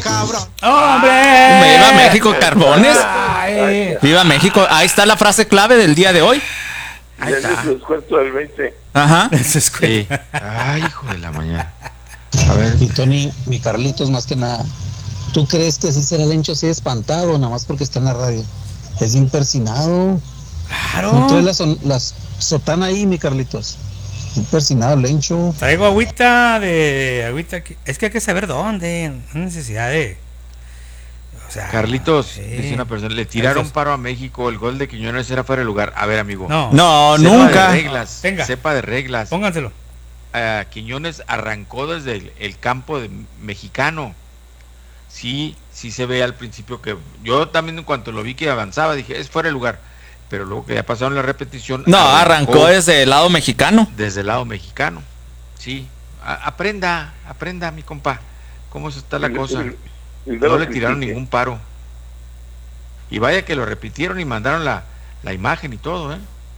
Cabrón. ¡Hombre! ¡Viva México, Carbones! Ay. ¡Viva México! Ahí está la frase clave del día de hoy. Ahí está. El descuento del 20. Ajá. Sí. Ay, hijo de la mañana. A ver. Y Tony, mi Carlitos, más que nada, ¿tú crees que ese será el Lencho así espantado, nada más porque está en la radio? Es impersinado. Claro. No trae las sotana ahí, mi Carlitos. Impersinado el Lencho. Traigo agüita. Es que hay que saber dónde. No hay necesidad de. O sea, Carlitos, sí. dice una persona, le tiraron paro a México, el gol de Quiñones era fuera de lugar. A ver, amigo. No, sepa nunca. De reglas, Venga. sepa de reglas. Pónganselo. Quiñones arrancó desde el campo mexicano. Sí se ve al principio que yo también en cuanto lo vi que avanzaba dije, es fuera de lugar. Pero luego que ya pasaron la repetición. No, arrancó desde el lado mexicano. Desde el lado mexicano. Sí. Aprenda, mi compa. ¿Cómo está la cosa? No le tiraron ningún paro. Y vaya que lo repitieron y mandaron la imagen y todo,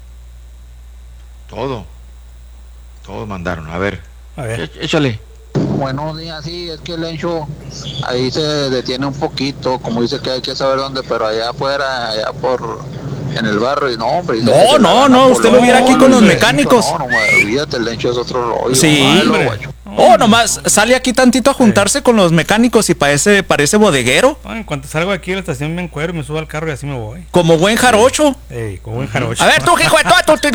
Todo mandaron. A ver. Échale. Buenos días, sí, es que el Lencho ahí se detiene un poquito, como dice que hay que saber dónde, pero allá afuera, en el barrio, y no, hombre. No, usted lo viera aquí con los mecánicos. No, olvídate, el Lencho es otro rollo. Sí, nomás sale aquí tantito a juntarse con los mecánicos y parece bodeguero. En cuanto salgo de aquí de la estación me encuero, me subo al carro y así me voy. Como buen jarocho. Como buen jarocho. A ver, tú, hijo de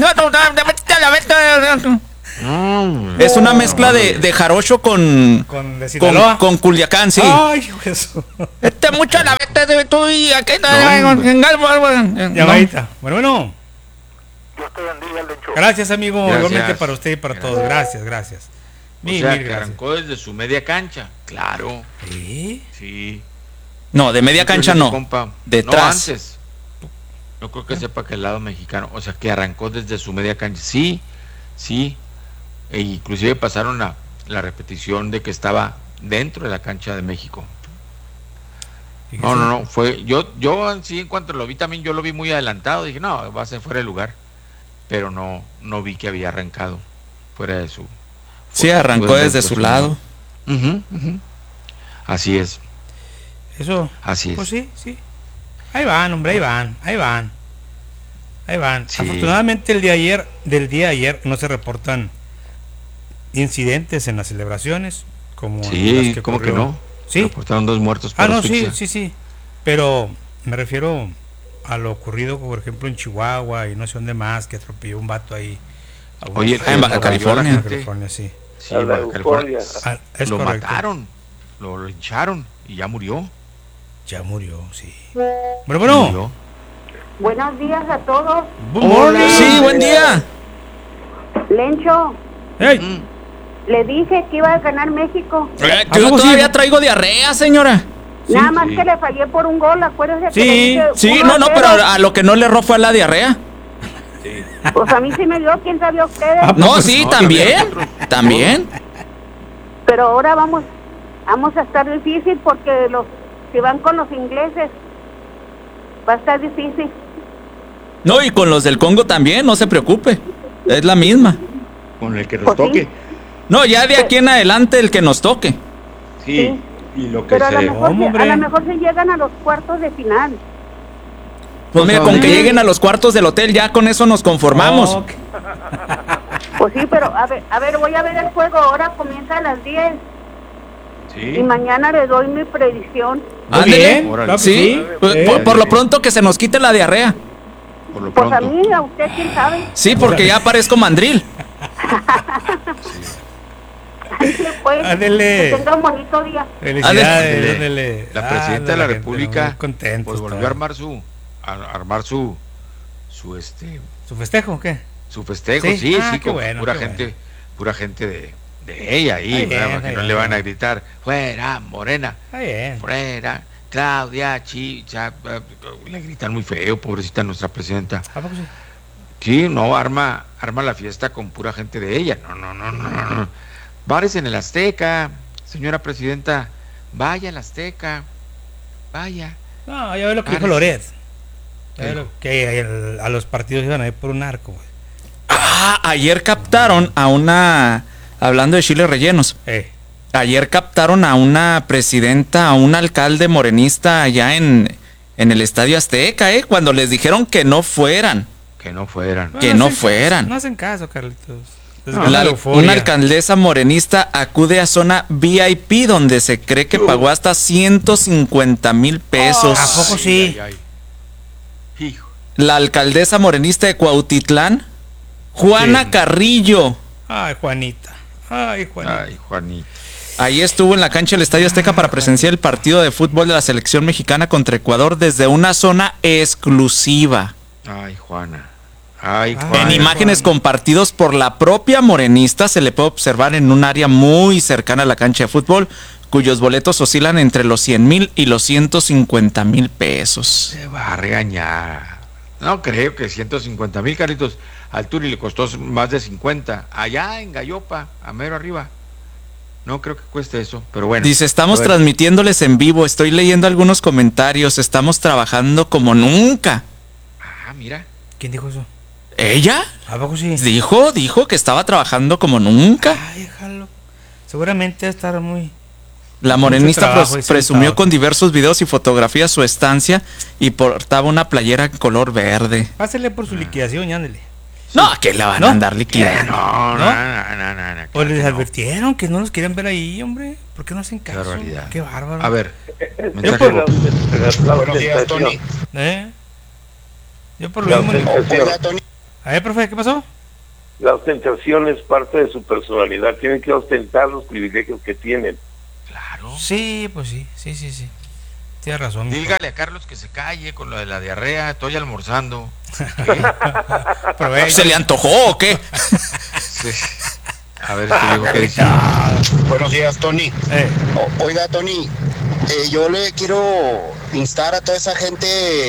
es una mezcla de jarocho con Culiacán, sí. Ay, eso. Mucho la vete de tú y aquí. Llamadita. Bueno. Dios te bendiga, Lencho. Gracias, amigo. Gracias. Igualmente para usted y para todos. Gracias. O sea, que arrancó desde su media cancha. Claro. Sí. No, de media cancha no. Compa. Detrás. No, antes. No creo que sepa que el lado mexicano. O sea, que arrancó desde su media cancha. Sí. E inclusive pasaron la repetición de que estaba dentro de la cancha de México. No. Fue. Yo sí, en cuanto lo vi también, yo lo vi muy adelantado. Dije, no, va a ser fuera de lugar. Pero no vi que había arrancado fuera de su. Sí, arrancó desde su lado. Así es. Eso. Así es. Pues sí. Ahí van, hombre, ahí van. Sí. Afortunadamente del día de ayer no se reportan incidentes en las celebraciones como sí, las ¿cómo que no? Sí. Reportaron 2 muertos por asfixia. Sí. Pero me refiero a lo ocurrido, por ejemplo, en Chihuahua y no sé dónde más, que atropelló un vato ahí. Oye, en Baja California. Sí. Sí, en Baja California. Es lo correcto. mataron, lo lincharon y ya murió. Ya murió, sí. Bueno. Murió. Buenos días a todos. Hola. Sí, buen día. Lencho, Hey. le dije que iba a ganar México. Yo todavía traigo diarrea, señora. Nada más que le fallé por un gol, acuérdese que le dije Sí, 1-0. no, pero a lo que no le erró fue a la diarrea. Pues a mí sí me dio, quién sabe ustedes. No, sí, también. Pero ahora vamos a estar difícil porque si van con los ingleses va a estar difícil. No, y con los del Congo también, no se preocupe. Es la misma. Con el que nos Pues sí. toque. No, ya de aquí en adelante el que nos toque. Sí. Y lo que Pero a lo hombre. mejor se llegan a los cuartos de final. Pues mira, con que lleguen a los cuartos del hotel, ya con eso nos conformamos. Ok. Pues sí, pero a ver, voy a ver el juego. Ahora comienza a las 10 y mañana le doy mi predicción. Muy Ándele. bien. Órale. Claro que Sí, por lo pronto que se nos quite la diarrea. Por lo Pues pronto. a mí, a usted, quién sabe. Sí, porque ya parezco mandril. Pues, Ándele. que tenga un bonito día. Felicidades. Ándele. La presidenta de la República contento. pues volvió a armar su ¿Su festejo o qué? su festejo, Sí. sí, Ah, qué con bueno, pura qué gente, pura gente de ella ahí, Está ¿verdad? bien, Que está no le bien. van a gritar, fuera, Morena, Está bien. fuera, Claudia, Chicha, le gritan muy feo, pobrecita nuestra presidenta. ¿A poco sí? Sí, no, arma la fiesta con pura gente de ella. No. Bares en el Azteca, señora presidenta, vaya al Azteca, vaya. No, ya ve lo que dijo Bares. Loret. Ya ve que a los partidos iban a ir por un arco, güey. Ayer captaron a una, hablando de chiles rellenos, Ayer captaron a una presidenta, a un alcalde morenista allá en el Estadio Azteca, cuando les dijeron que no fueran. Que no fueran. Que no fueran. No hacen caso, Carlitos. Una alcaldesa morenista acude a zona VIP donde se cree que pagó hasta 150,000 pesos. ¿A poco sí? Hijo. La alcaldesa morenista de Cuautitlán, Juana Sí. Carrillo. Ay, Juanita. Ay, Juanita. Ay, Juanito. Ahí estuvo en la cancha del Estadio Azteca para presenciar el partido de fútbol de la selección mexicana contra Ecuador desde una zona exclusiva. Ay, Juana. Ay, Ay, En Juana. imágenes compartidos por la propia morenista se le puede observar en un área muy cercana a la cancha de fútbol, cuyos boletos oscilan entre los 100,000 y los 150,000 pesos. Se va a regañar. No creo que 150,000, Carlitos. Al Turi le costó más de 50. Allá en Gallopa, a mero arriba. No creo que cueste eso, pero bueno. Dice, estamos A ver. transmitiéndoles en vivo, estoy leyendo algunos comentarios, estamos trabajando como nunca. Ah, mira. ¿Quién dijo eso? ¿Ella? ¿A poco sí? Dijo que estaba trabajando como nunca. Ay, déjalo. Seguramente va a estar muy... La Mucho morenista trabajo y presumió sentado. con diversos videos y fotografías su estancia y portaba una playera en color verde. Pásele por su liquidación y ándele. No, que la van ¿No? a andar liquidando. No. ¿No? No. O claro les que no. advirtieron que no los querían ver ahí, hombre. ¿Por qué no hacen Qué caso? barbaridad. Qué bárbaro. A ver, Yo mensaje por, de voz. Buenos días, Tony. Yo por lo mismo... Oiga, Tony. A ver, profe, ¿qué pasó? La ostentación es parte de su personalidad. Tienen que ostentar los privilegios que tienen. Claro. Sí, pues sí. Tienes razón. Dígale a Carlos que se calle con lo de la diarrea. Estoy almorzando. Provecho. ¿Se le antojó o qué? Sí. A ver, este viejo qué dice. Buenos días, Tony. Oiga, Tony, yo le quiero instar a toda esa gente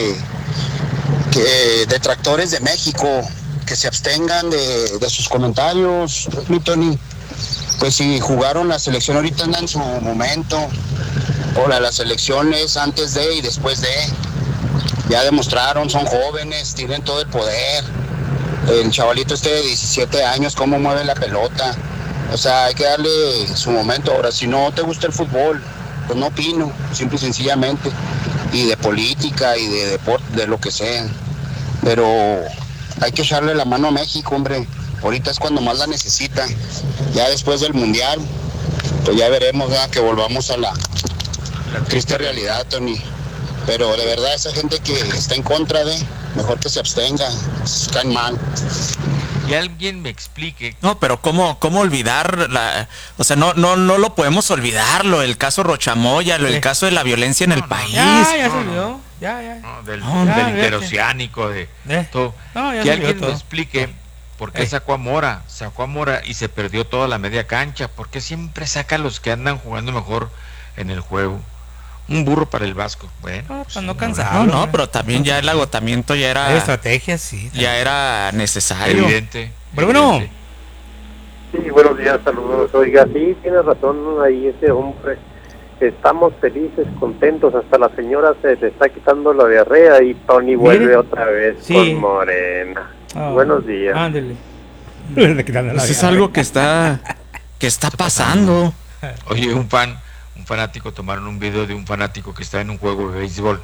detractores de México que se abstengan de sus comentarios, mi Tony. Pues si jugaron la selección ahorita anda en su momento. Ahora las elecciones antes de y después de. Ya demostraron, son jóvenes, tienen todo el poder. El chavalito de 17 años, cómo mueve la pelota. O sea, hay que darle su momento. Ahora, si no te gusta el fútbol, pues no opino, simple y sencillamente. Y de política y de deporte, de lo que sea. Pero hay que echarle la mano a México, hombre. Ahorita es cuando más la necesita. Ya después del Mundial, pues ya veremos, ¿verdad? Que volvamos a la triste realidad, Tony. Pero de verdad, esa gente que está en contra de, mejor que se abstenga, caen mal. Y alguien me explique. No, pero ¿cómo olvidar o sea, no lo podemos olvidarlo, el caso Rochamoya, el caso de la violencia en el país. Ya se olvidó. Ya. No, del ya, interoceánico, de todo. No, ya Que se alguien olvidó me todo. explique por qué sacó a Mora y se perdió toda la media cancha. ¿Por qué siempre saca a los que andan jugando mejor en el juego? Un burro para el Vasco. Bueno, Para no cansar. No, pero también ya el agotamiento ya Hay era, estrategias, sí. ya era necesario. evidente. Bueno. evidente. Sí, buenos días, saludos. Oiga, sí, tiene razón ahí ese hombre. Estamos felices, contentos. Hasta la señora se le está quitando la diarrea y Tony vuelve otra vez Sí. con Morena. Buenos días. Ándele. Pues es algo que está pasando. Oye, un fanático, tomaron un video de un fanático que está en un juego de béisbol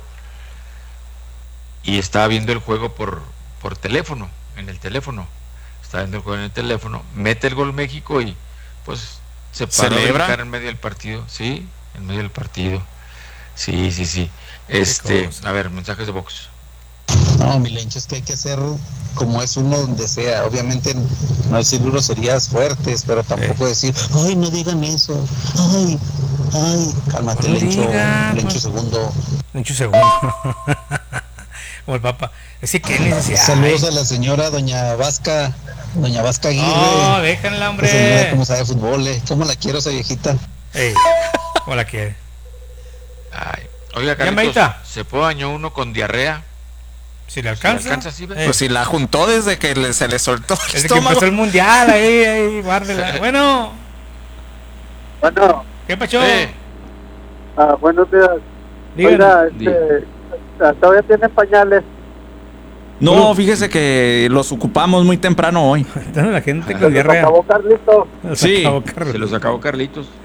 y estaba viendo el juego por teléfono, en el teléfono. Está viendo el juego en el teléfono, mete el gol México y pues se paró a ¿Celebra? brincar en medio del partido. Sí, en medio del partido. Sí. A ver, mensajes de box. No, mi Lencho, es que hay que hacer como es uno donde sea. Obviamente no decir groserías fuertes, pero tampoco decir, ay, no digan eso. Ay, cálmate, No Lencho. diga, Lencho pues. segundo. Lencho segundo. Como el Papa. Es que qué necesidad. Saludos a la señora Doña Vasca Aguirre. No, déjenla, Esa señora hombre. cómo sabe fútbol, ¿Cómo la quiero esa viejita? Ey, ¿cómo la quiere? Ay, oiga, Ya, Carlitos, Maita. ¿se puede bañar uno con diarrea? Si le alcanza. ¿Se alcanza así, ves? Pues si la juntó desde que se le soltó el Desde que estómago. empezó el mundial, ahí, guárdela. Bueno, Bueno, ¿qué pacho? buenos días. Digan. Oiga, todavía tiene pañales. No, fíjese que los ocupamos muy temprano hoy. Dando la gente Se con los diarrea. acabó Carlito. Los Sí. acabó Carlos. Se los acabó Carlitos.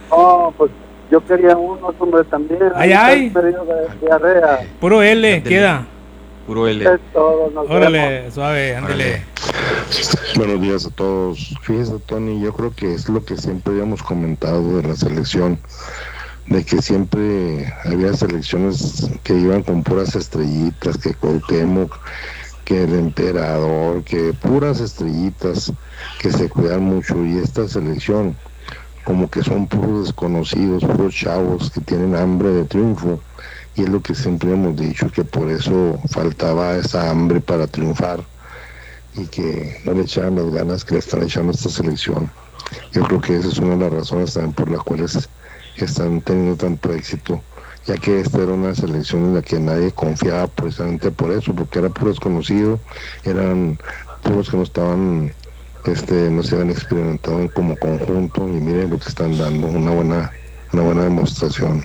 No, pues yo quería uno, hombre, también. Ay. Diarrea. Puro L, queda. Puro L. Es todo, nos Órale, vemos. suave, ándale. Buenos días a todos. Fíjese, Tony, yo creo que es lo que siempre habíamos comentado de la selección, de que siempre había selecciones que iban con puras estrellitas, que Cuauhtémoc, que el Emperador, que puras estrellitas, que se cuidan mucho, y esta selección como que son puros desconocidos, puros chavos que tienen hambre de triunfo, y es lo que siempre hemos dicho, que por eso faltaba esa hambre para triunfar y que no le echaban las ganas que le están echando a esta selección. Yo creo que esa es una de las razones también por las cuales están teniendo tanto éxito, ya que esta era una selección en la que nadie confiaba precisamente por eso, porque era puro desconocido, eran puros que no estaban, no se habían experimentado como conjunto, y miren lo que están dando, una buena demostración.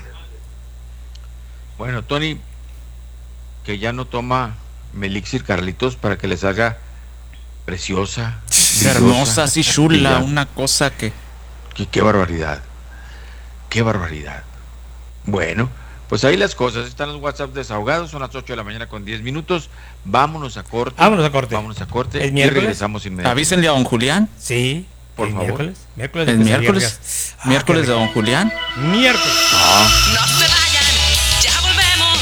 Bueno, Tony, que ya no toma Melixir Carlitos para que les haga preciosa, Hermosa, así chula, brillar. una cosa que... Qué barbaridad. Qué barbaridad. Bueno, pues ahí las cosas. Están los WhatsApp desahogados. Son las 8 de la mañana con 10 minutos. Vámonos a corte. Vámonos a corte. ¿El ¿El y miércoles? regresamos inmediatamente. Avísenle a don Julián. Sí. Por favor. Miércoles. El miércoles de don Julián. Miércoles. No se vayan, ya volvemos,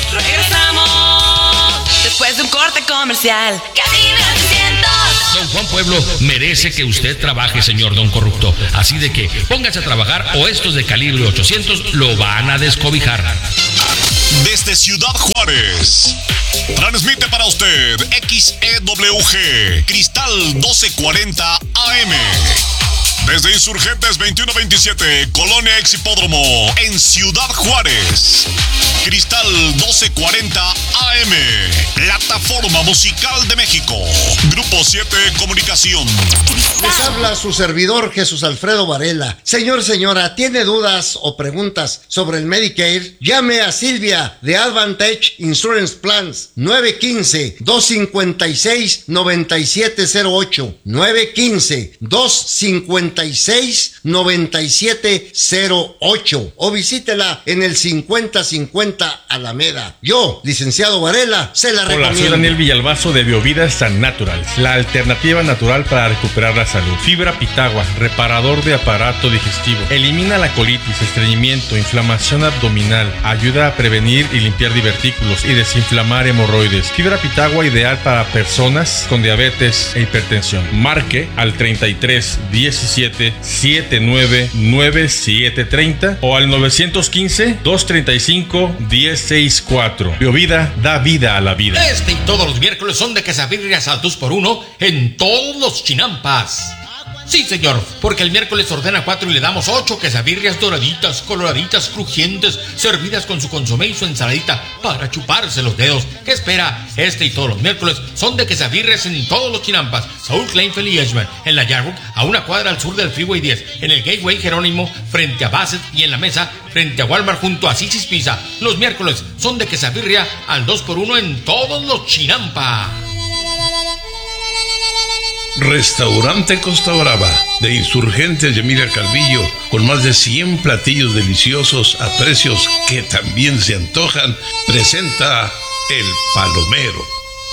regresamos después de un corte comercial. Cabina 800. Don Juan Pueblo merece que usted trabaje, señor don corrupto. Así de que póngase a trabajar o estos de calibre 800 lo van a descobijar. Desde Ciudad Juárez, transmite para usted XEWG Cristal 1240 AM. Desde Insurgentes 2127, Colonia Ex Hipódromo, en Ciudad Juárez. Cristal 1240 AM, Plataforma Musical de México. Grupo 7 Comunicación. Les habla su servidor Jesús Alfredo Varela. Señor, señora, ¿tiene dudas o preguntas sobre el Medicare? Llame a Silvia de Advantage Insurance Plans 915-256-9708. 915-256-9708. O visítela en el 5050 Alameda. Yo, licenciado Varela, se la recomiendo. Hola, soy Daniel Villalbazo de Biovida San Naturals, la alternativa natural para recuperar la salud. Fibra Pitagua, reparador de aparato digestivo. Elimina la colitis, estreñimiento, inflamación abdominal. Ayuda a prevenir y limpiar divertículos y desinflamar hemorroides. Fibra Pitagua ideal para personas con diabetes e hipertensión. Marque al 33 17 79 97 30 o al 915 235 1064. Biovida da vida a la vida. Este y todos los miércoles son de quesabirrias al 2x1 en todos los chinampas. Sí, señor, porque el miércoles ordena 4 y le damos 8 quesabirrias doraditas, coloraditas, crujientes, servidas con su consomé y su ensaladita para chuparse los dedos. ¿Qué espera? Este y todos los miércoles son de quesabirrias en todos los chinampas. Saúl Kleinfeld y Edgeman, en la Yarwood, a una cuadra al sur del Freeway 10, en el Gateway Jerónimo, frente a Bassett, y en la Mesa, frente a Walmart, junto a Sisi's Pizza. Los miércoles son de quesabirria al 2x1 en todos los chinampas. Restaurante Costa Brava, de Insurgentes de Emilia Calvillo, con más de 100 platillos deliciosos a precios que también se antojan, presenta El Palomero.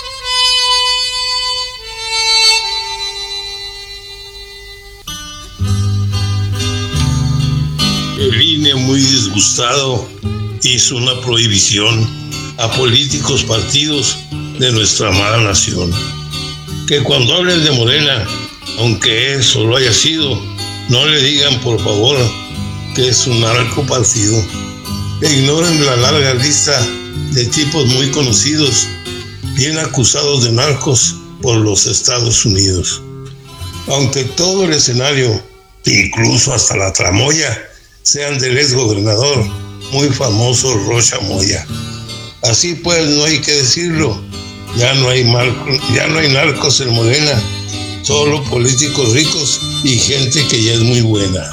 El INE, muy disgustado, hizo una prohibición a políticos, partidos de nuestra amada nación. Que cuando hablen de Morena, aunque eso lo haya sido, no le digan por favor que es un narco partido. Ignoren la larga lista de tipos muy conocidos, bien acusados de narcos por los Estados Unidos. Aunque todo el escenario, incluso hasta la tramoya, sean del exgobernador muy famoso Rocha Moya. Así pues, no hay que decirlo. Ya no hay narcos en Morena, solo políticos ricos y gente que ya es muy buena.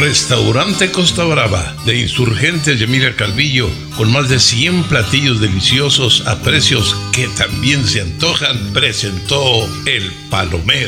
Restaurante Costa Brava, de Insurgentes de Emilia Calvillo, con más de 100 platillos deliciosos a precios que también se antojan, presentó El Palomero.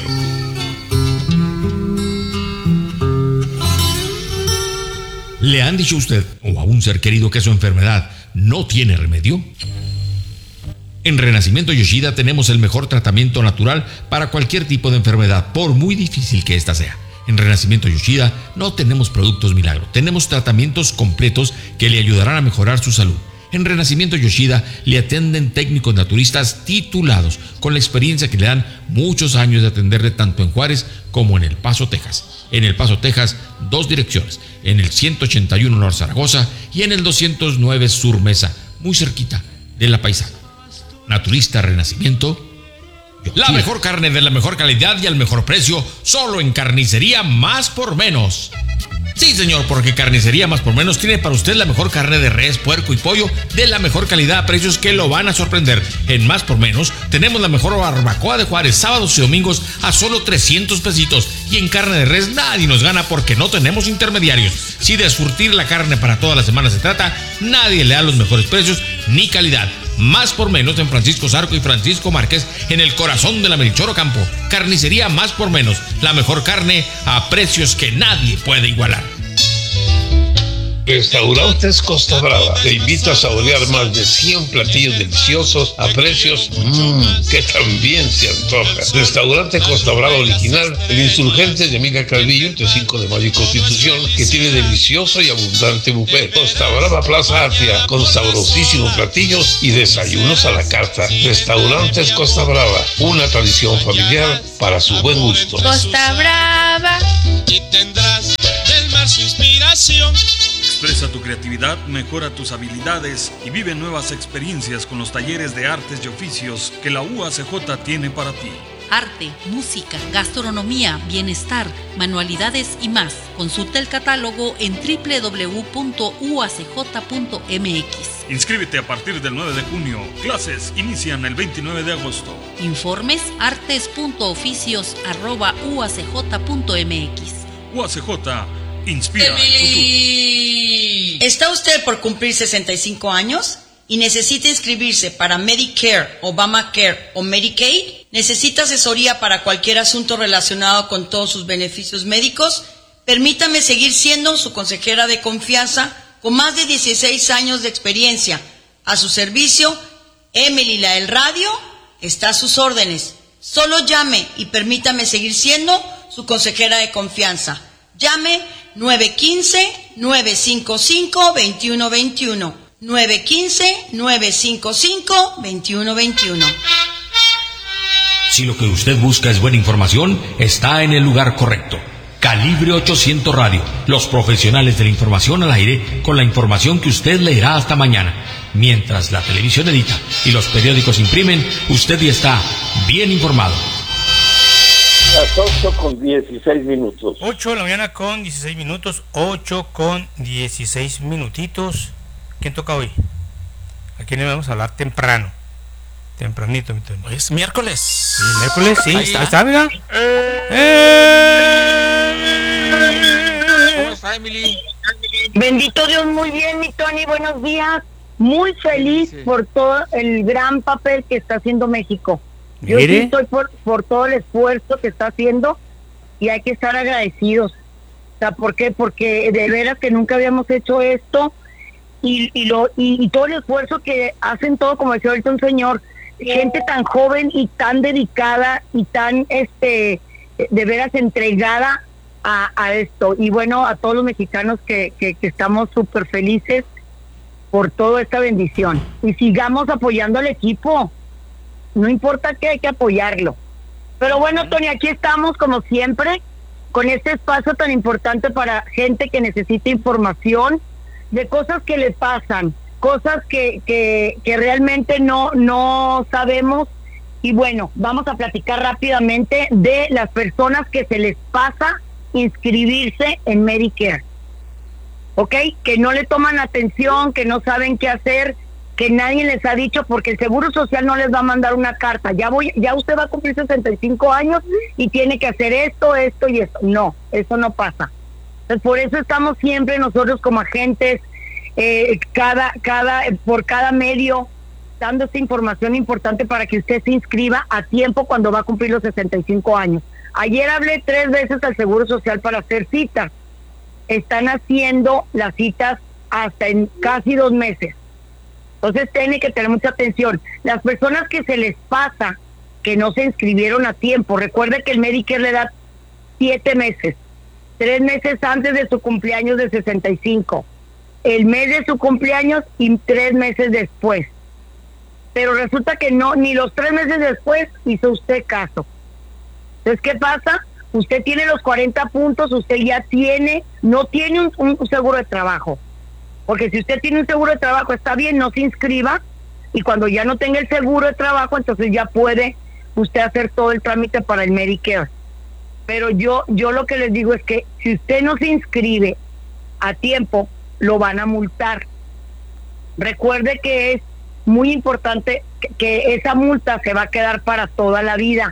¿Le han dicho a usted o a un ser querido que su enfermedad no tiene remedio? En Renacimiento Yoshida tenemos el mejor tratamiento natural para cualquier tipo de enfermedad, por muy difícil que ésta sea. En Renacimiento Yoshida no tenemos productos milagro, tenemos tratamientos completos que le ayudarán a mejorar su salud. En Renacimiento Yoshida le atienden técnicos naturistas titulados, con la experiencia que le dan muchos años de atenderle tanto en Juárez como en El Paso, Texas. En El Paso, Texas, 2 direcciones, en el 181 North Zaragoza y en el 209 Sur Mesa, muy cerquita de La Paisana. Naturista Renacimiento Yoshida. La mejor carne de la mejor calidad y al mejor precio, solo en Carnicería Más por Menos. Sí, señor, porque Carnicería Más por Menos tiene para usted la mejor carne de res, puerco y pollo de la mejor calidad a precios que lo van a sorprender. En Más por Menos tenemos la mejor barbacoa de Juárez, sábados y domingos a solo 300 pesitos. Y en carne de res nadie nos gana porque no tenemos intermediarios. Si de surtir la carne para toda la semana se trata, nadie le da los mejores precios ni calidad. Más por Menos en Francisco Zarco y Francisco Márquez, en el corazón de la Melchor Ocampo. Carnicería Más por Menos, la mejor carne a precios que nadie puede igualar. Restaurantes Costa Brava te invita a saborear más de 100 platillos deliciosos a precios que también se antojan. Restaurante Costa Brava original, el Insurgentes de Emilia Calvillo, entre 5 de Mayo y Constitución, que tiene delicioso y abundante buffet. Costa Brava Plaza Atria, con sabrosísimos platillos y desayunos a la carta. Restaurantes Costa Brava, una tradición familiar para su buen gusto. Costa Brava. Y tendrás del mar su inspiración. Expresa tu creatividad, mejora tus habilidades y vive nuevas experiencias con los talleres de artes y oficios que la UACJ tiene para ti. Arte, música, gastronomía, bienestar, manualidades y más. Consulta el catálogo en www.uacj.mx. Inscríbete a partir del 9 de junio. Clases inician el 29 de agosto. Informes artes.oficios@uacj.mx. UACJ inspira el futuro. ¿Está usted por cumplir 65 años y necesita inscribirse para Medicare, Obamacare o Medicaid? ¿Necesita asesoría para cualquier asunto relacionado con todos sus beneficios médicos? Permítame seguir siendo su consejera de confianza con más de 16 años de experiencia. A su servicio, Emily la del Radio está a sus órdenes. Solo llame y permítame seguir siendo su consejera de confianza. Llame 915-955-2121. 915-955-2121. Si lo que usted busca es buena información, está en el lugar correcto. Calibre 800 Radio, los profesionales de la información al aire, con la información que usted leerá hasta mañana. Mientras la televisión edita y los periódicos imprimen, usted ya está bien informado. Las 8:16. 8 de la mañana con 16 minutos. 8 con 16 minutitos. ¿Quién toca hoy? ¿A quién le vamos a hablar temprano? Tempranito, mi Tony. Hoy es miércoles. Sí, miércoles, sí. Ahí está, mira. ¿Cómo está, Emily? Bendito Dios, muy bien, mi Tony, buenos días. Muy feliz por todo el gran papel que está haciendo México. Yo sí estoy por todo el esfuerzo que está haciendo y hay que estar agradecidos. O sea, ¿por qué? Porque de veras que nunca habíamos hecho esto y todo el esfuerzo que hacen todo, como decía ahorita un señor, gente tan joven y tan dedicada y tan de veras entregada a esto. Y bueno, a todos los mexicanos que estamos súper felices por toda esta bendición. Y sigamos apoyando al equipo. No importa qué, hay que apoyarlo. Pero bueno, Tony, aquí estamos como siempre, con este espacio tan importante para gente que necesita información de cosas que le pasan, cosas que realmente no sabemos. Y bueno, vamos a platicar rápidamente de las personas que se les pasa inscribirse en Medicare. ¿Ok? Que no le toman atención, que no saben qué hacer, que nadie les ha dicho, porque el Seguro Social no les va a mandar una carta. Ya usted va a cumplir 65 años y tiene que hacer esto y esto. No, eso no pasa. Entonces, por eso estamos siempre nosotros como agentes, por cada medio, dando esta información importante para que usted se inscriba a tiempo cuando va a cumplir los 65 años. Ayer hablé 3 veces al Seguro Social para hacer citas. Están haciendo las citas hasta en casi 2 meses. Entonces tiene que tener mucha atención. Las personas que se les pasa, que no se inscribieron a tiempo, recuerde que el Medicare le da 7 meses, 3 meses antes de su cumpleaños de 65, el mes de su cumpleaños y 3 meses después. Pero resulta que no, ni los 3 meses después hizo usted caso. Entonces, ¿qué pasa? Usted tiene los 40 puntos, usted ya no tiene un seguro de trabajo. Porque si usted tiene un seguro de trabajo, está bien, no se inscriba, y cuando ya no tenga el seguro de trabajo, entonces ya puede usted hacer todo el trámite para el Medicare. Pero yo lo que les digo es que si usted no se inscribe a tiempo, lo van a multar. Recuerde que es muy importante que esa multa se va a quedar para toda la vida.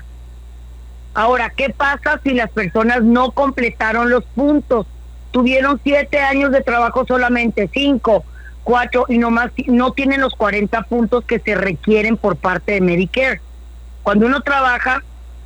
Ahora, ¿qué pasa si las personas no completaron los puntos? Tuvieron 7 años de trabajo solamente, 5, 4, y nomás no tienen los 40 puntos que se requieren por parte de Medicare. Cuando uno trabaja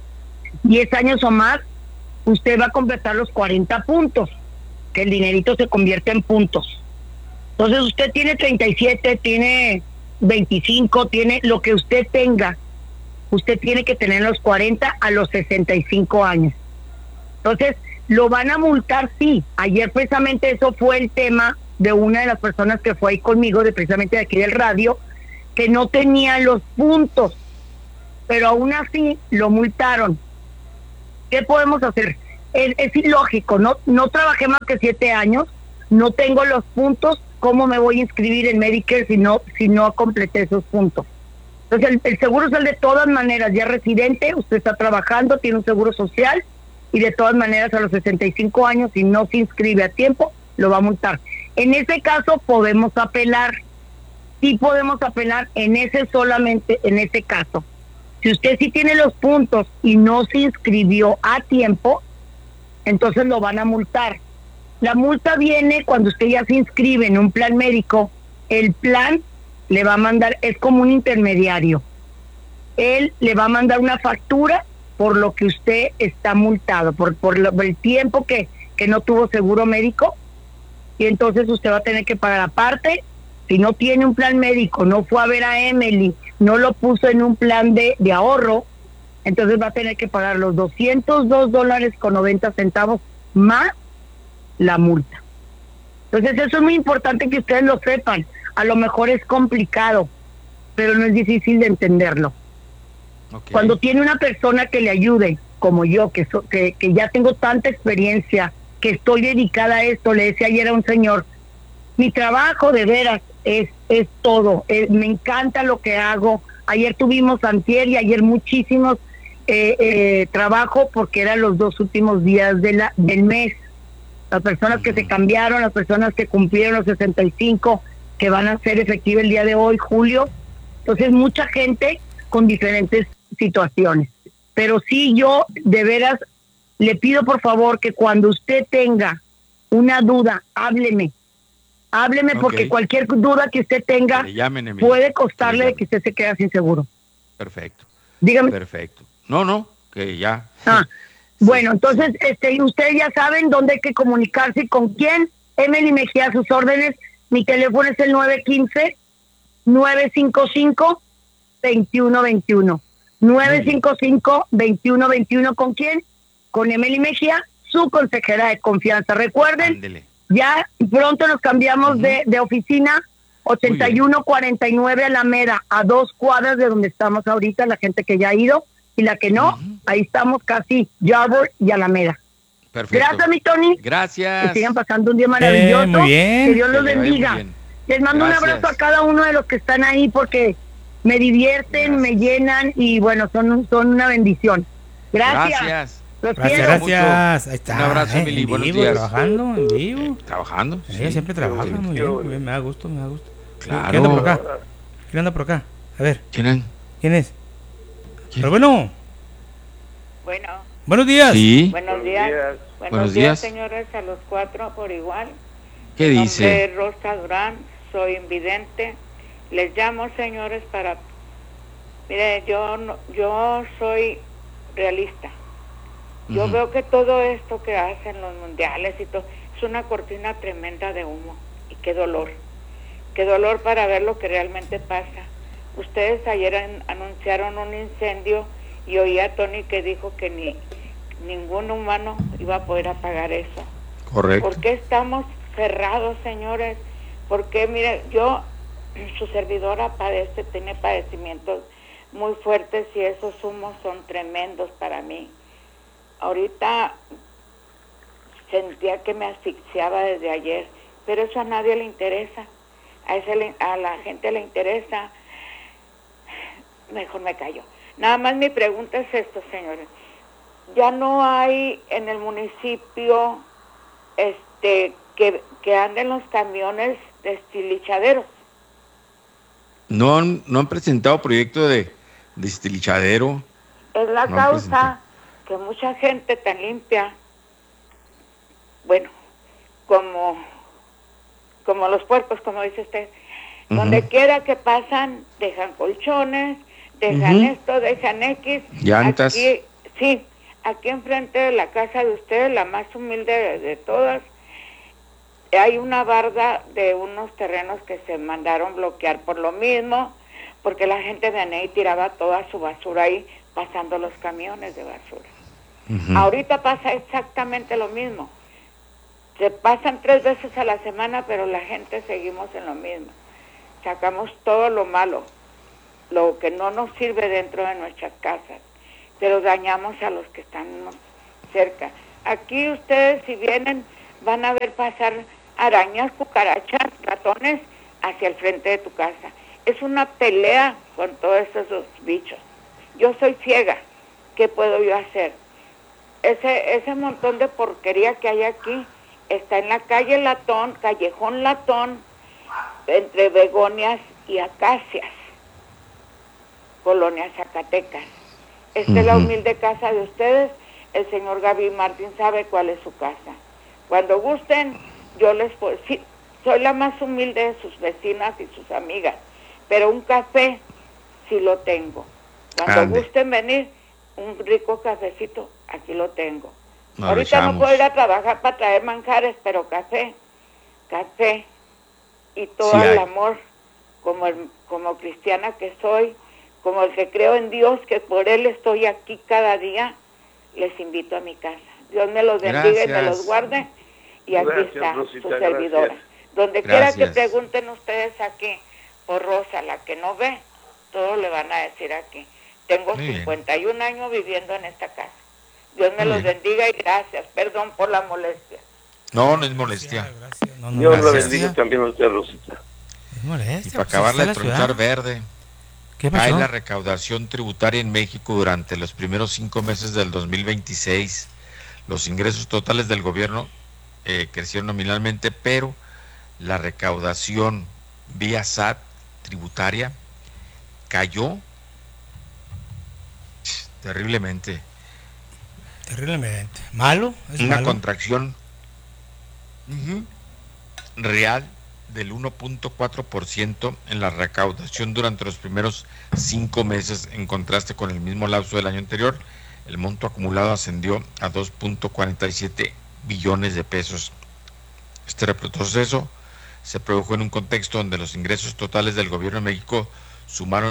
10 años o más, usted va a completar los 40 puntos, que el dinerito se convierte en puntos. Entonces usted tiene 37, tiene 25, tiene lo que usted tenga, usted tiene que tener los 40 a los 65 años. Entonces, lo van a multar, sí. Ayer precisamente eso fue el tema de una de las personas que fue ahí conmigo, precisamente de aquí del radio, que no tenía los puntos, pero aún así lo multaron. ¿Qué podemos hacer? Es ilógico, no trabajé más que 7 años, no tengo los puntos, ¿cómo me voy a inscribir en Medicare si no completé esos puntos? Entonces el seguro social de todas maneras, ya residente, usted está trabajando, tiene un seguro social, y de todas maneras a los 65 años, si no se inscribe a tiempo, lo va a multar. En ese caso podemos apelar, sí podemos apelar solamente en ese caso. Si usted sí tiene los puntos y no se inscribió a tiempo, entonces lo van a multar. La multa viene cuando usted ya se inscribe en un plan médico, el plan le va a mandar, es como un intermediario, él le va a mandar una factura por lo que usted está multado, por el tiempo que no tuvo seguro médico, y entonces usted va a tener que pagar aparte. Si no tiene un plan médico, no fue a ver a Emily, no lo puso en un plan de ahorro, entonces va a tener que pagar los $202.90 más la multa. Entonces eso es muy importante que ustedes lo sepan. A lo mejor es complicado, pero no es difícil de entenderlo. Okay. Cuando tiene una persona que le ayude, como yo, que ya tengo tanta experiencia, que estoy dedicada a esto, le decía ayer a un señor, mi trabajo de veras es todo, me encanta lo que hago. Ayer tuvimos antier y ayer muchísimos trabajo porque eran los 2 últimos días del mes. Las personas que se cambiaron, las personas que cumplieron los 65, que van a ser efectivos el día de hoy, julio. Entonces mucha gente con diferentes situaciones. Pero sí, yo de veras le pido por favor que cuando usted tenga una duda, hábleme, okay, porque cualquier duda que usted tenga puede costarle de que usted se quede sin seguro. Perfecto. Dígame. Perfecto. No, que ya. Bueno, entonces ustedes ya saben dónde hay que comunicarse y con quién. Emily Mejía a sus órdenes. Mi teléfono es el 915-955-2121. 955-2121. ¿Con quién? Con Emily Mejía, su consejera de confianza. Recuerden, ándele, ya pronto nos cambiamos de oficina, 8149 Alameda, a 2 cuadras de donde estamos ahorita, la gente que ya ha ido, y la que no, ahí estamos casi, Yarborough y Alameda. Perfecto. Gracias, mi Tony. Gracias. Que sigan pasando un día maravilloso. Muy bien. Que Dios los bendiga. Les mando un abrazo a cada uno de los que están ahí porque me divierten, me llenan y bueno, son una bendición. Gracias. Gracias. Ahí está. Un abrazo, Emily. Buenos días. Trabajando en vivo. Trabajando. Sí, siempre trabaja. Muy bien. Me da gusto. Claro. ¿Quién anda por acá? ¿Quién anda por acá? A ver. ¿Quién es? Pero bueno. Bueno. Buenos días. Sí. Buenos días. Buenos días, señores, a los 4 por igual. ¿Qué dice? Rosa Durán, soy invidente. Les llamo, señores, para... Mire, yo soy realista. Yo veo que todo esto que hacen los mundiales y todo, es una cortina tremenda de humo. Y qué dolor para ver lo que realmente pasa. Ustedes ayer anunciaron un incendio y oí a Tony que dijo que ningún humano iba a poder apagar eso. Correcto. ¿Por qué estamos cerrados, señores? Porque, mire, su servidora tiene padecimientos muy fuertes y esos humos son tremendos para mí. Ahorita sentía que me asfixiaba desde ayer, pero eso a nadie le interesa. A la gente le interesa. Mejor me callo. Nada más mi pregunta es esto, señores. Ya no hay en el municipio que anden los camiones destilichaderos. No han presentado proyecto de destilichadero. Es la causa que mucha gente tan limpia, bueno, como los puercos, como dice usted, donde quiera que pasan, dejan colchones, dejan esto, dejan X. Llantas. Aquí enfrente de la casa de ustedes, la más humilde de todas, hay una barda de unos terrenos que se mandaron bloquear por lo mismo, porque la gente venía y tiraba toda su basura ahí, pasando los camiones de basura. Ahorita pasa exactamente lo mismo. Se pasan 3 veces a la semana, pero la gente seguimos en lo mismo. Sacamos todo lo malo, lo que no nos sirve dentro de nuestras casas, pero dañamos a los que están cerca. Aquí ustedes, si vienen, van a ver pasar arañas, cucarachas, ratones hacia el frente de tu casa. Es una pelea con todos esos bichos. Yo soy ciega. ¿Qué puedo yo hacer? Ese montón de porquería que hay aquí está en la calle Latón, Callejón Latón, entre begonias y acacias, Colonia Zacatecas. Esta es la humilde casa de ustedes. El señor Gaby Martín sabe cuál es su casa. Cuando gusten, yo les puedo... Sí, soy la más humilde de sus vecinas y sus amigas, pero un café sí lo tengo. Cuando gusten venir, un rico cafecito, aquí lo tengo. Ahorita no puedo ir a trabajar para traer manjares, pero café y todo el amor, como cristiana que soy, como el que creo en Dios, que por Él estoy aquí cada día, les invito a mi casa. Dios me los bendiga y me los guarde, y aquí está Rosita, su servidora. Gracias. Donde quiera que pregunten ustedes aquí por Rosa, la que no ve, todo le van a decir aquí. Tengo 51 años viviendo en esta casa. Dios me los bendiga y gracias. Perdón por la molestia. No es molestia. Dios la bendiga también a usted, Rosita. Es molestia. Y para acabarla de tronchar verde, cae la recaudación tributaria en México durante los primeros 5 meses del 2026. Los ingresos totales del gobierno crecieron nominalmente, pero la recaudación vía SAT tributaria cayó terriblemente. ¿Malo? Una contracción real del 1.4% en la recaudación durante los primeros 5 meses, en contraste con el mismo lapso del año anterior. El monto acumulado ascendió a 2.47 billones de pesos. Este retroceso se produjo en un contexto donde los ingresos totales del gobierno de México sumaron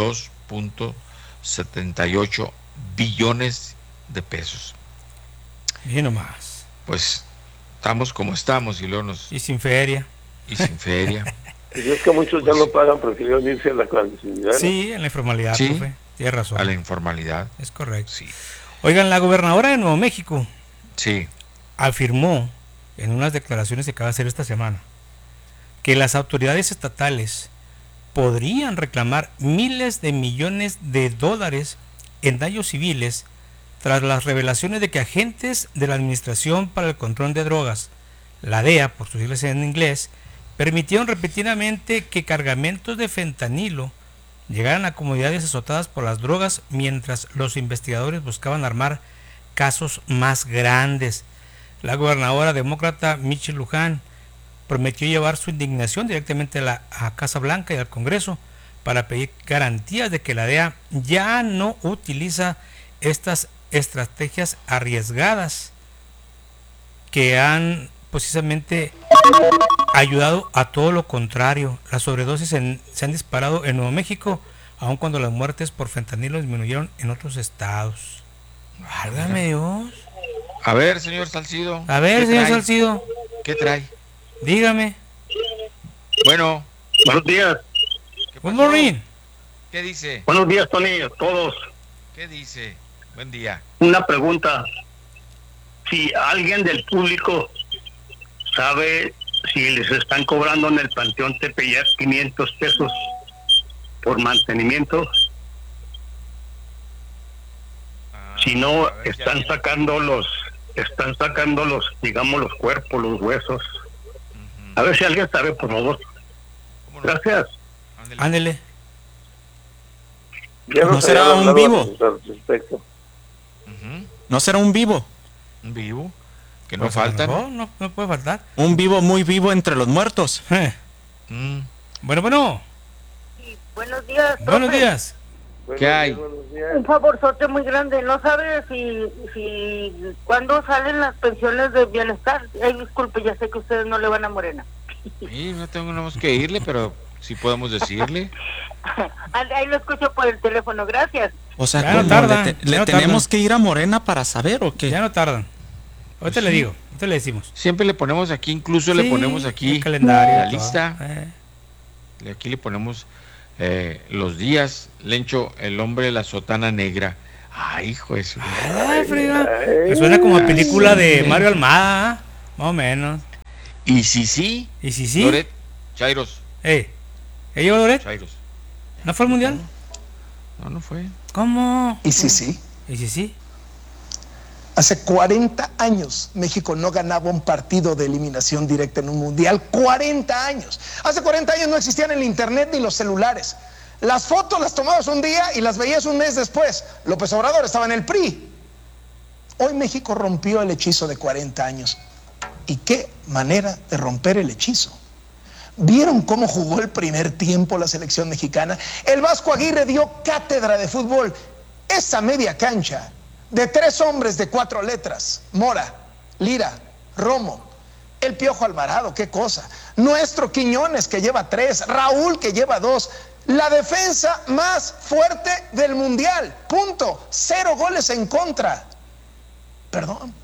2.78 billones de pesos. Y nomás. Pues estamos como estamos y luego y sin feria. Y es que muchos ya no pagan, prefieren irse a la clandestinidad. Sí, en la informalidad, profe. Tienes razón. A la informalidad. Es correcto. Sí. Oigan, la gobernadora de Nuevo México afirmó en unas declaraciones que acaba de hacer esta semana que las autoridades estatales podrían reclamar miles de millones de dólares en daños civiles tras las revelaciones de que agentes de la Administración para el Control de Drogas, la DEA por sus siglas en inglés, permitieron repetidamente que cargamentos de fentanilo llegaran a comunidades azotadas por las drogas mientras los investigadores buscaban armar casos más grandes. La gobernadora demócrata Michelle Lujan prometió llevar su indignación directamente a Casa Blanca y al Congreso para pedir garantías de que la DEA ya no utiliza estas estrategias arriesgadas que han precisamente ayudado a todo lo contrario. Las sobredosis se han disparado en Nuevo México, aun cuando las muertes por fentanilo disminuyeron en otros estados. Válgame Dios. A ver, señor Salcido. A ver, señor Salcido. ¿Qué trae? Dígame. Bueno. Buenos días. Good morning. ¿Qué dice? Buenos días, Tony, a todos. ¿Qué dice? Buen día. Una pregunta. Si alguien del público sabe si les están cobrando en el Panteón Tepeyac 500 pesos por mantenimiento, si no están sacando los, digamos, los cuerpos, los huesos. A ver si alguien sabe, por favor. Gracias. Ándele. ¿No será un vivo? ¿No será un vivo? ¿Un vivo? Que no falta. No puede faltar. Un vivo muy vivo entre los muertos. Bueno. Sí, buenos días. Buenos días. ¿Qué hay? Un favorzote muy grande. ¿No sabe si cuándo salen las pensiones de bienestar? Ay, disculpe, ya sé que ustedes no le van a Morena. Sí, no tenemos que irle, pero sí podemos decirle. Ahí lo escucho por el teléfono, gracias. O sea, ya no tardan, ¿le tenemos que ir a Morena para saber o qué? Ya no tardan. Ahorita le digo, ahorita le decimos. Siempre le ponemos aquí, incluso le ponemos aquí el calendario, la lista. Aquí le ponemos los días. Lencho, el hombre de la sotana negra. Ay, hijo de eso. Me suena como a película de Mario Almada, más o menos. ¿Y si sí? Loret, Chairos. ¿Ella llegó Loret? Chairos. ¿No fue el mundial? No fue. ¿Cómo? ¿Y si sí? ¿Y si sí? Hace 40 años México no ganaba un partido de eliminación directa en un mundial. 40 años. Hace 40 años no existían el internet ni los celulares. Las fotos las tomabas un día y las veías un mes después. López Obrador estaba en el PRI. Hoy México rompió el hechizo de 40 años. ¿Y qué manera de romper el hechizo? ¿Vieron cómo jugó el primer tiempo la selección mexicana? El Vasco Aguirre dio cátedra de fútbol. Esa media cancha de 3 hombres de 4 letras: Mora, Lira, Romo, el Piojo Alvarado, qué cosa. Nuestro Quiñones, que lleva 3, Raúl, que lleva 2. La defensa más fuerte del mundial. Punto. 0 goles en contra. Perdón.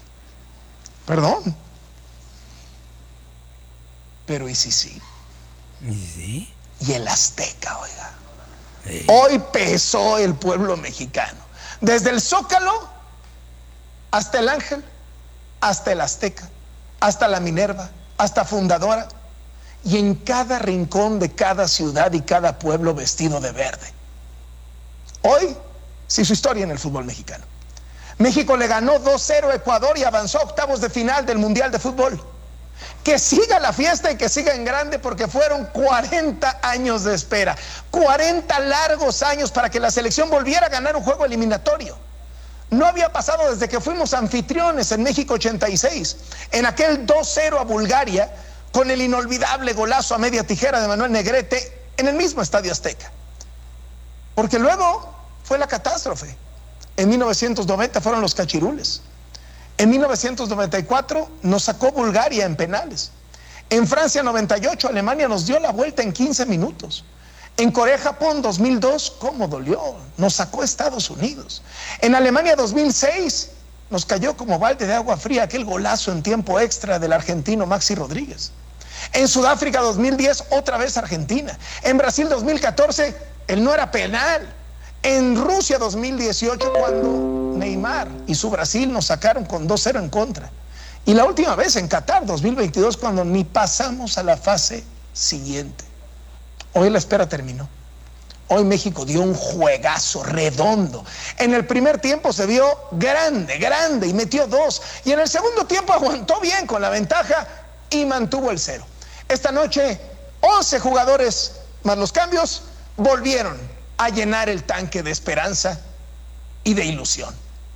Pero ¿y si sí? ¿Y sí? Y el Azteca, oiga. Hoy pesó el pueblo mexicano. Desde el Zócalo hasta el Ángel, hasta el Azteca, hasta la Minerva, hasta Fundadora, y en cada rincón de cada ciudad y cada pueblo vestido de verde. Hoy sí hizo historia en el fútbol mexicano. México le ganó 2-0 a Ecuador y avanzó a octavos de final del Mundial de Fútbol. Que siga la fiesta y que siga en grande, porque fueron 40 años de espera, 40 largos años para que la selección volviera a ganar un juego eliminatorio. No había pasado desde que fuimos anfitriones en México 86, en aquel 2-0 a Bulgaria, con el inolvidable golazo a media tijera de Manuel Negrete en el mismo Estadio Azteca. Porque luego fue la catástrofe. En 1990 fueron los cachirules. En 1994 nos sacó Bulgaria en penales. En Francia 98 Alemania nos dio la vuelta en 15 minutos. En Corea-Japón 2002, ¿cómo dolió? Nos sacó Estados Unidos. En Alemania 2006 nos cayó como balde de agua fría aquel golazo en tiempo extra del argentino Maxi Rodríguez. En Sudáfrica 2010 otra vez Argentina. En Brasil 2014 el no era penal. En Rusia 2018 cuando Neymar y su Brasil nos sacaron con 2-0 en contra. Y la última vez en Qatar 2022 cuando ni pasamos a la fase siguiente. Hoy la espera terminó. Hoy México dio un juegazo redondo. En el primer tiempo se vio grande y metió 2. Y en el segundo tiempo aguantó bien con la ventaja y mantuvo el 0. Esta noche 11 jugadores más los cambios volvieron a llenar el tanque de esperanza y de ilusión.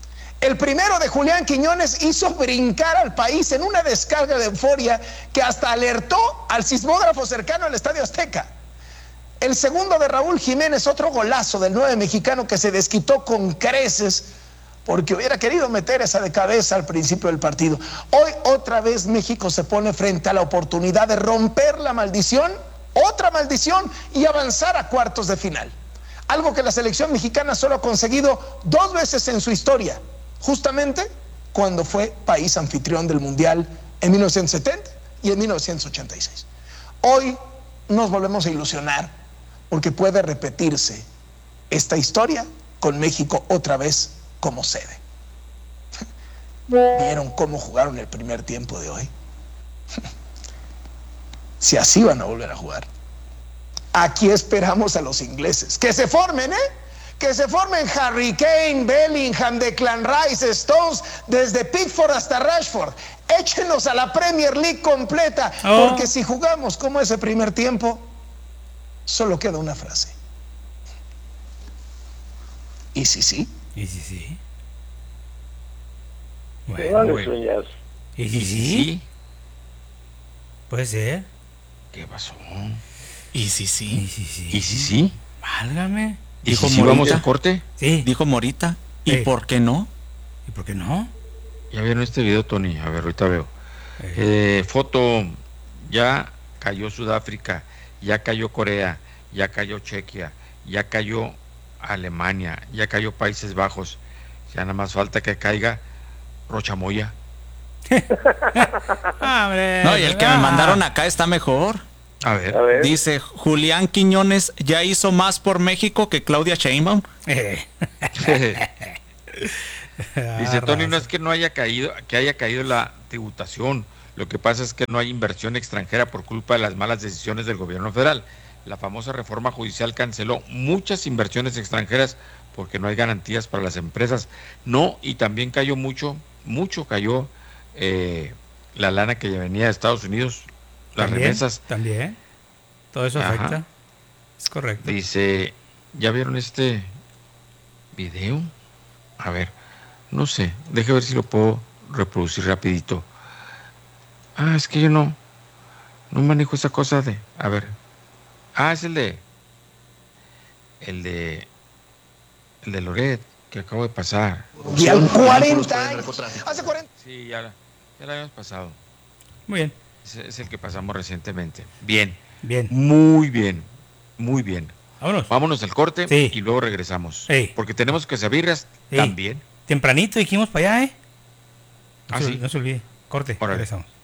El primero de Julián Quiñones hizo brincar al país en una descarga de euforia que hasta alertó al sismógrafo cercano al Estadio Azteca. El segundo de Raúl Jiménez, otro golazo del 9 mexicano que se desquitó con creces porque hubiera querido meter esa de cabeza al principio del partido. Hoy otra vez México se pone frente a la oportunidad de romper la maldición, otra maldición, y avanzar a cuartos de final. Algo que la selección mexicana solo ha conseguido 2 veces en su historia, justamente cuando fue país anfitrión del Mundial en 1970 y en 1986. Hoy nos volvemos a ilusionar porque puede repetirse esta historia con México otra vez como sede. ¿Vieron cómo jugaron el primer tiempo de hoy? Si así van a volver a jugar. Aquí esperamos a los ingleses. Que se formen, que se formen Harry Kane, Bellingham, Declan Rice, Stones, desde Pickford hasta Rashford. Échenos a la Premier League completa, porque si jugamos como ese primer tiempo, solo queda una frase. ¿Y si sí? ¿Y si sí? Bueno. ¿Y si sí? Puede ser. ¿Qué pasó? ¿Y si sí? ¿Y si sí? ¿Y si sí? Válgame. Dijo si vamos al corte. Sí. Dijo Morita. ¿Y por qué no? ¿Y por qué no? Ya vieron este video, Tony. A ver, ahorita veo. Foto. Ya cayó Sudáfrica, ya cayó Corea, ya cayó Chequia, ya cayó Alemania, ya cayó Países Bajos. Ya nada más falta que caiga Rochamoya. No, y el que me mandaron acá está mejor. A ver. Dice, Julián Quiñones ya hizo más por México que Claudia Sheinbaum. Dice Tony, no es que no haya caído, que haya caído la tributación. Lo que pasa es que no hay inversión extranjera por culpa de las malas decisiones del gobierno federal. La famosa reforma judicial canceló muchas inversiones extranjeras porque no hay garantías para las empresas. No, y también cayó mucho cayó la lana que ya venía de Estados Unidos, las remesas. También, todo eso afecta. Es correcto. Dice, ¿ya vieron este video? A ver, no sé, deje ver si lo puedo reproducir rapidito. Es que yo no manejo esa cosa de, a ver. Es el de Loret, que acabo de pasar. Y al 40 años. Hace 40. Sí, ya lo habíamos pasado. Muy bien. Es el que pasamos recientemente. Bien. Bien. Muy bien. Muy bien. Vámonos al corte y luego regresamos. Porque tenemos quesabirrias también. Tempranito dijimos para allá, sí. No se olvide. Corte, regresamos.